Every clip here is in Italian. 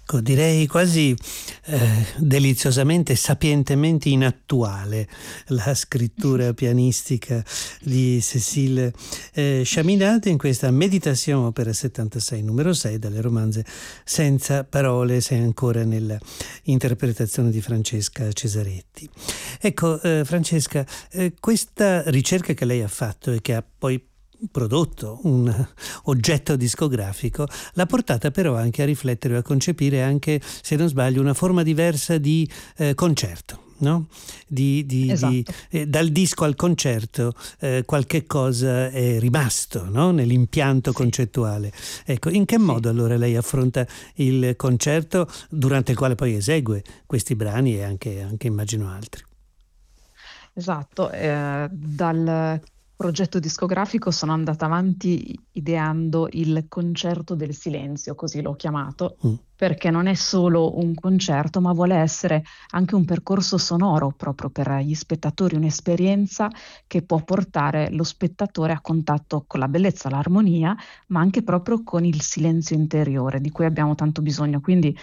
direi quasi deliziosamente, sapientemente inattuale la scrittura pianistica di Cécile Chaminade in questa Méditation opera 76 numero 6 dalle romanze Senza parole, sei ancora nella interpretazione di Francesca Cesaretti. Ecco, Francesca, questa ricerca che lei ha fatto e che ha poi prodotto un oggetto discografico l'ha portata però anche a riflettere o a concepire anche, se non sbaglio, una forma diversa di concerto, no? Esatto. Dal disco al concerto qualche cosa è rimasto, no? Nell'impianto concettuale. Ecco, in che modo allora lei affronta il concerto durante il quale poi esegue questi brani e anche immagino altri? Esatto, dal progetto discografico sono andata avanti ideando il concerto del silenzio, così l'ho chiamato, perché non è solo un concerto, ma vuole essere anche un percorso sonoro proprio per gli spettatori, un'esperienza che può portare lo spettatore a contatto con la bellezza, l'armonia, ma anche proprio con il silenzio interiore di cui abbiamo tanto bisogno. Quindi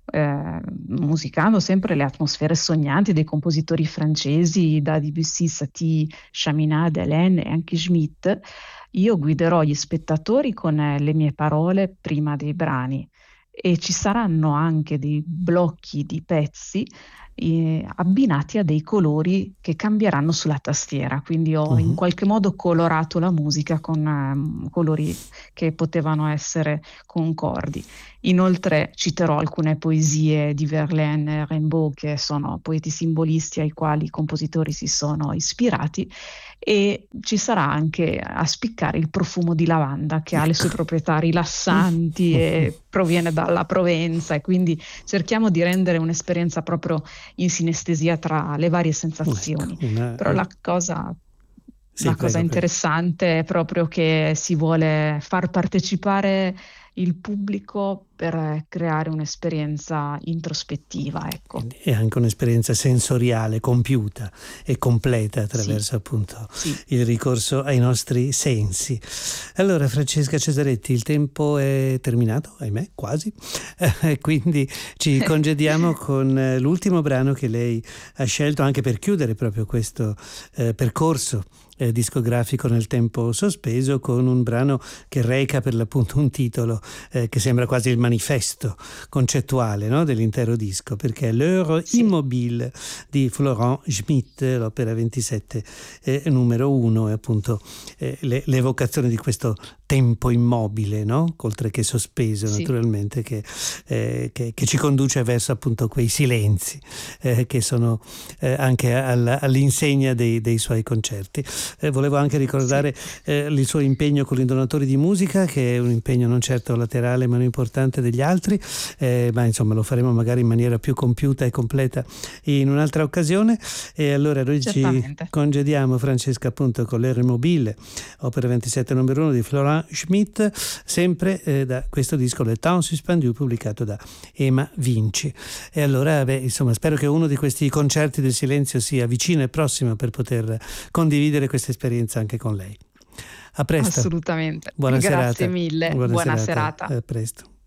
musicando sempre le atmosfere sognanti dei compositori francesi da Debussy, Satie, Chaminade, Hélène e anche Schmitt, io guiderò gli spettatori con le mie parole prima dei brani e ci saranno anche dei blocchi di pezzi abbinati a dei colori che cambieranno sulla tastiera, quindi ho in qualche modo colorato la musica con colori che potevano essere concordi. Inoltre citerò alcune poesie di Verlaine e Rimbaud, che sono poeti simbolisti ai quali i compositori si sono ispirati, e ci sarà anche a spiccare il profumo di lavanda che ha le sue proprietà rilassanti e proviene dalla Provenza, e quindi cerchiamo di rendere un'esperienza proprio in sinestesia tra le varie sensazioni. Però la cosa interessante è proprio che si vuole far partecipare il pubblico per creare un'esperienza introspettiva, ecco. E anche un'esperienza sensoriale compiuta e completa attraverso appunto il ricorso ai nostri sensi. Allora, Francesca Cesaretti, il tempo è terminato, ahimè, quasi, quindi ci congediamo con l'ultimo brano che lei ha scelto anche per chiudere proprio questo percorso discografico nel tempo sospeso, con un brano che reca per l'appunto un titolo che sembra quasi il manifesto concettuale, no? Dell'intero disco, perché è L'heure immobile di Florent Schmitt, l'opera 27 numero 1, è appunto l'evocazione di questo tempo immobile, no? Oltre che sospeso, naturalmente, che ci conduce verso appunto quei silenzi che sono anche all'insegna dei suoi concerti. Volevo anche ricordare il suo impegno con l'Indonatori di Musica, che è un impegno non certo laterale ma non importante degli altri, ma insomma lo faremo magari in maniera più compiuta e completa in un'altra occasione. E allora noi ci congediamo, Francesca, appunto con l'Heure immobile, opera 27 numero 1 di Florent Schmitt, sempre da questo disco Le Temps Suspendu, pubblicato da Ema Vinci. E allora insomma spero che uno di questi concerti del silenzio sia vicino e prossimo per poter condividere questa esperienza anche con lei. A presto. Assolutamente. Buona serata. Grazie mille. Buona serata. A presto.